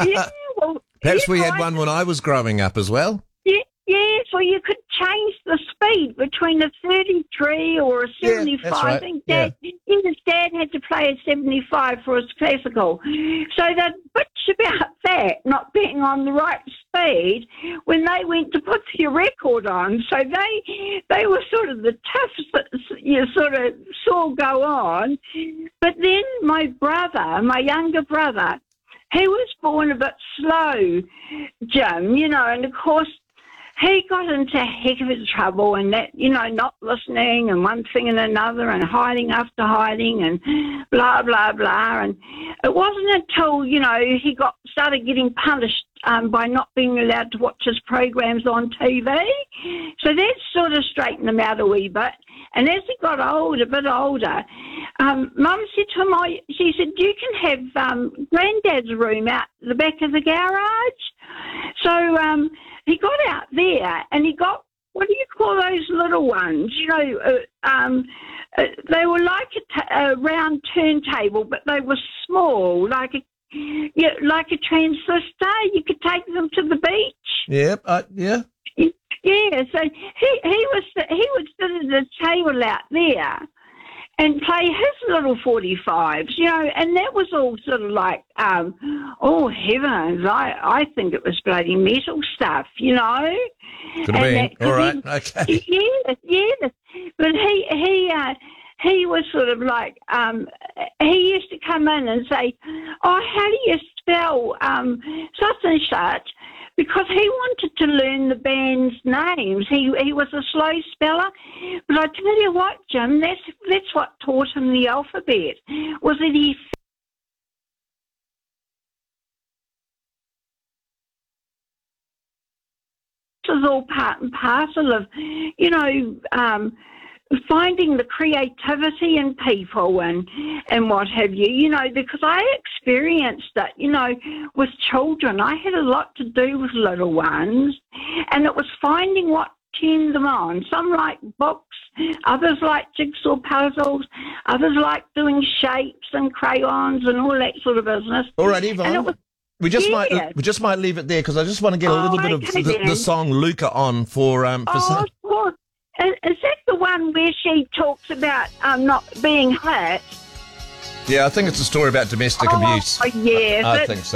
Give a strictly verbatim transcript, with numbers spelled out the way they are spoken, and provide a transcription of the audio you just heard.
Yeah, well, Perhaps yeah, we had I- one when I was growing up as well. Yeah, yes, well, you could change the speed between a thirty-three or a Yeah, seventy-five. that's right, I think Dad, his dad had to play a seventy-five for his classical. So they'd bitch about that not being on the right speed when they went to put their record on. So they they were sort of the toughs that you sort of saw go on. But then my brother, my younger brother, he was born a bit slow, Jim, you know, and of course, he got into a heck of a trouble and that, you know, not listening and one thing and another and hiding after hiding and blah, blah, blah. And it wasn't until, you know, he got started getting punished um, by not being allowed to watch his programs on T V. So that sort of straightened him out a wee bit. And as he got older, a bit older, um, Mum said to him, I, she said, you can have um, Granddad's room out the back of the garage. So um, he got out there and he got, what do you call those little ones? You know, uh, um, uh, they were like a, t- a round turntable, but they were small, like a yeah, like a transistor. You could take them to the beach. Yep, uh, yeah. Yeah, so he he was he would sit at the table out there and play his little forty-fives, you know, and that was all sort of like, um, oh heavens, I, I think it was bloody metal stuff, you know. Could have And been. All right, he, okay. Yes, yes. But he he uh, he was sort of like, um, he used to come in and say, oh, how do you spell um, such and such? Because he wanted to learn the band's names. He he was a slow speller. But I tell you what, Jim, that's, that's what taught him the alphabet, was that he... This is all part and parcel of, you know, um, finding the creativity in people and and what have you, you know, because I experienced it, you know, with children. I had a lot to do with little ones, and it was finding what turned them on. Some like books, others like jigsaw puzzles, others like doing shapes and crayons and all that sort of business. All right, Yvonne. Was, we just yeah. might we just might leave it there because I just want to get a little oh, bit okay, of the, the song Luca on for um for oh, some... of course. Is that the one where she talks about um, not being hurt? Yeah, I think it's a story about domestic oh, abuse. Oh, yeah. I, I but, think so.